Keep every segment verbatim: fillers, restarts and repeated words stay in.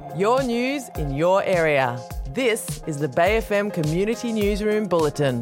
Your news in your area. This is the Bay F M Community Newsroom Bulletin.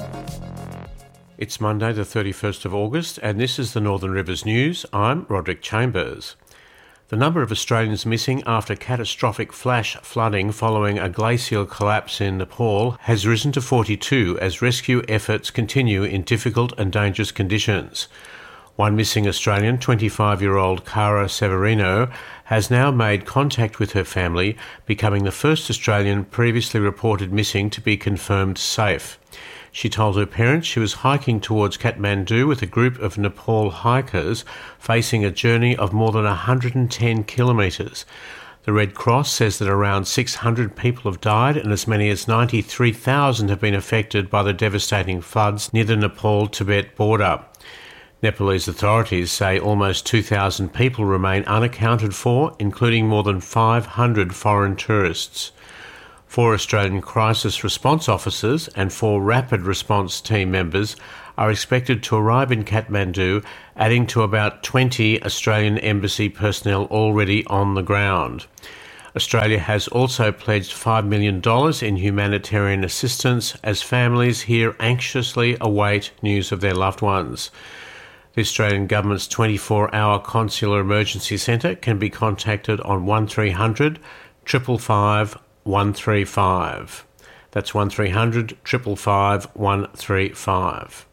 It's Monday the thirty-first of August and this is the Northern Rivers News. I'm Roderick Chambers. The number of Australians missing after catastrophic flash flooding following a glacial collapse in Nepal has risen to forty-two as rescue efforts continue in difficult and dangerous conditions. One missing Australian, twenty-five-year-old Cara Severino, has now made contact with her family, becoming the first Australian previously reported missing to be confirmed safe. She told her parents she was hiking towards Kathmandu with a group of Nepal hikers facing a journey of more than one hundred ten kilometres. The Red Cross says that around six hundred people have died and as many as ninety-three thousand have been affected by the devastating floods near the Nepal-Tibet border. Nepalese authorities say almost two thousand people remain unaccounted for, including more than five hundred foreign tourists. Four Australian crisis response officers and four rapid response team members are expected to arrive in Kathmandu, adding to about twenty Australian embassy personnel already on the ground. Australia has also pledged five million dollars in humanitarian assistance as families here anxiously await news of their loved ones. The Australian Government's twenty-four hour Consular Emergency Centre can be contacted on one three hundred, five five five, one three five. That's one three hundred, five five five, one three five.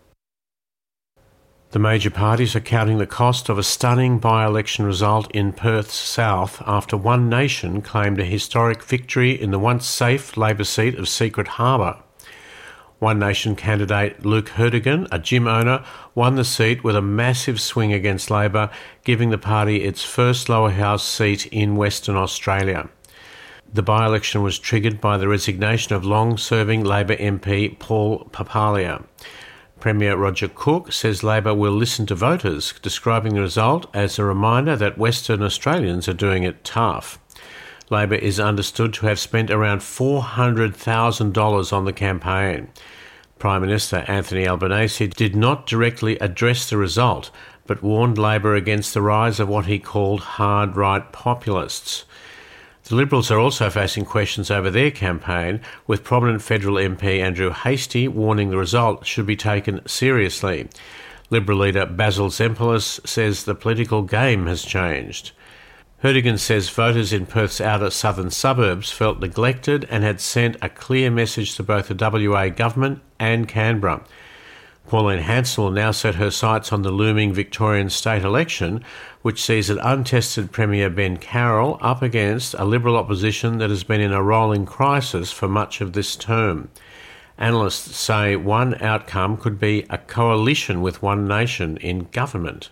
The major parties are counting the cost of a stunning by-election result in Perth's south after One Nation claimed a historic victory in the once safe Labor seat of Secret Harbour. One Nation candidate Luke Herdigan, a gym owner, won the seat with a massive swing against Labor, giving the party its first lower house seat in Western Australia. The by-election was triggered by the resignation of long-serving Labor M P Paul Papalia. Premier Roger Cook says Labor will listen to voters, describing the result as a reminder that Western Australians are doing it tough. Labor is understood to have spent around four hundred thousand dollars on the campaign. Prime Minister Anthony Albanese did not directly address the result, but warned Labor against the rise of what he called hard-right populists. The Liberals are also facing questions over their campaign, with prominent federal M P Andrew Hastie warning the result should be taken seriously. Liberal leader Basil Zempilas says the political game has changed. Herdigan says voters in Perth's outer southern suburbs felt neglected and had sent a clear message to both the W A government and Canberra. Pauline Hanson will now set her sights on the looming Victorian state election, which sees an untested Premier Ben Carroll up against a Liberal opposition that has been in a rolling crisis for much of this term. Analysts say one outcome could be a coalition with One Nation in government.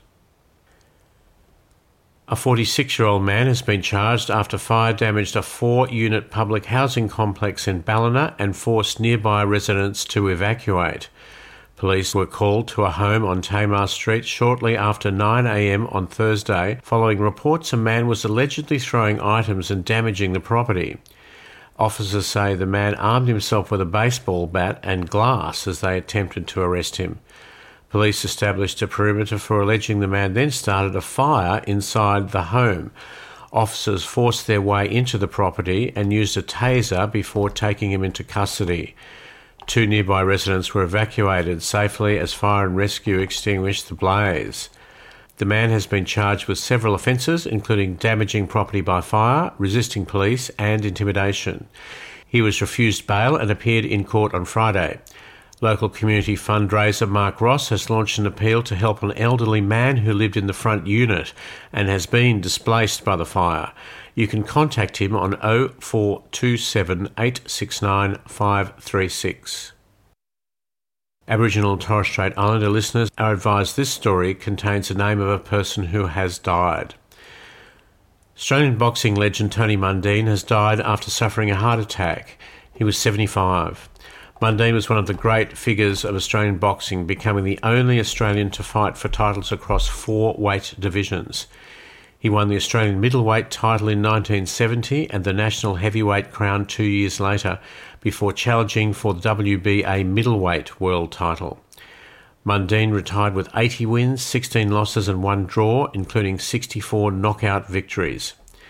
A forty-six-year-old man has been charged after fire damaged a four-unit public housing complex in Ballina and forced nearby residents to evacuate. Police were called to a home on Tamar Street shortly after nine a m on Thursday, following reports a man was allegedly throwing items and damaging the property. Officers say the man armed himself with a baseball bat and glass as they attempted to arrest him. Police established a perimeter for alleging the man then started a fire inside the home. Officers forced their way into the property and used a taser before taking him into custody. Two nearby residents were evacuated safely as fire and rescue extinguished the blaze. The man has been charged with several offences, including damaging property by fire, resisting police and intimidation. He was refused bail and appeared in court on Friday. Local community fundraiser Mark Ross has launched an appeal to help an elderly man who lived in the front unit and has been displaced by the fire. You can contact him on oh four two seven, eight six nine, five three six. Aboriginal and Torres Strait Islander listeners are advised this story contains the name of a person who has died. Australian boxing legend Tony Mundine has died after suffering a heart attack. He was seventy-five. Mundine was one of the great figures of Australian boxing, becoming the only Australian to fight for titles across four weight divisions. He won the Australian middleweight title in nineteen seventy and the national heavyweight crown two years later, before challenging for the W B A middleweight world title. Mundine retired with eighty wins, sixteen losses and one draw, including sixty-four knockout victories.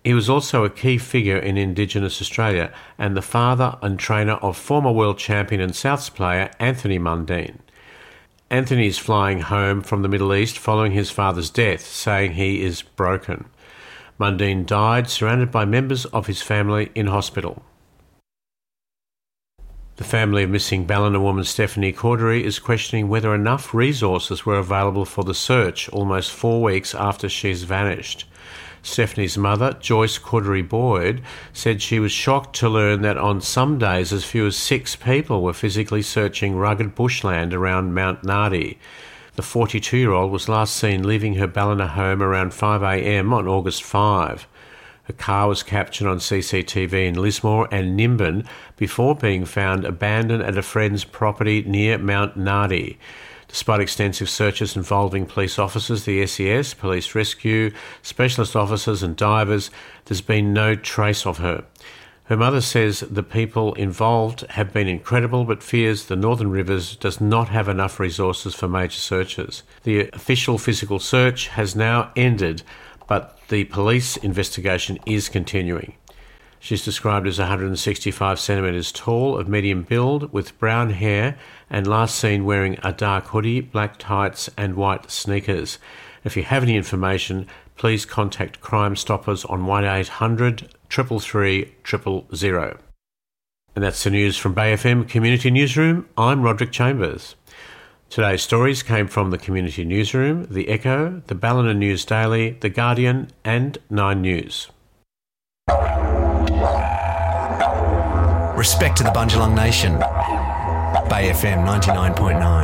He was also a key figure in Indigenous Australia and the father and trainer of former world champion and Souths player Anthony Mundine. Anthony is flying home from the Middle East following his father's death, saying he is broken. Mundine died surrounded by members of his family in hospital. The family of missing Ballina woman Stephanie Cordery is questioning whether enough resources were available for the search almost four weeks after she's vanished. Stephanie's mother, Joyce Cordery Boyd, said she was shocked to learn that on some days as few as six people were physically searching rugged bushland around Mount Nardi. The forty-two-year-old was last seen leaving her Ballina home around five a m on August fifth. Her car was captured on C C T V in Lismore and Nimbin before being found abandoned at a friend's property near Mount Nardi. Despite extensive searches involving police officers, the S E S, police rescue, specialist officers and divers, there's been no trace of her. Her mother says the people involved have been incredible but fears the Northern Rivers does not have enough resources for major searches. The official physical search has now ended, but the police investigation is continuing. She's described as one hundred sixty-five centimetres tall, of medium build, with brown hair, and last seen wearing a dark hoodie, black tights and white sneakers. If you have any information, please contact Crime Stoppers on one eight hundred, three three three, zero zero zero. And that's the news from Bay F M Community Newsroom. I'm Roderick Chambers. Today's stories came from the Community Newsroom, The Echo, the Ballina News Daily, The Guardian and Nine News. Respect to the Bundjalung Nation. Bay F M ninety-nine point nine.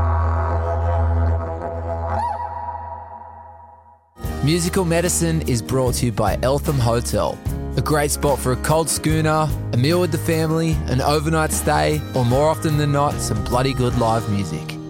Musical Medicine is brought to you by Eltham Hotel. A great spot for a cold schooner, a meal with the family, an overnight stay, or more often than not, some bloody good live music.